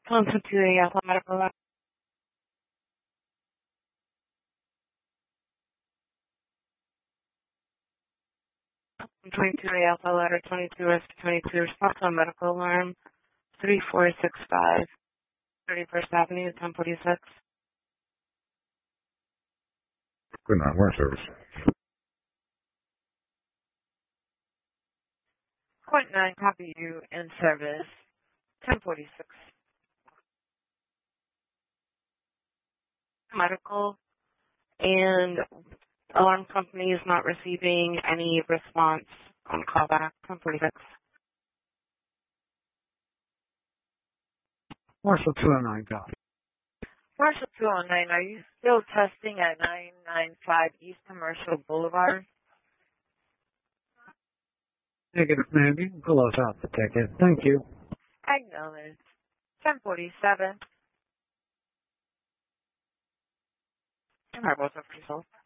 Welcome to the Alpha Medical Lab. 22 Alpha Letter 22 S 22 response on medical alarm 3465 31st Avenue 1046. Good night, wire service. Point 9, copy you in service 1046. Medical and alarm company is not receiving any response on callback 1046. Marshall 209, copy. Marshall 209, are you still testing at 995 East Commercial Boulevard? Negative, ma'am. You can close out the ticket. Thank you. Acknowledged. 1047. All right, what's up, result?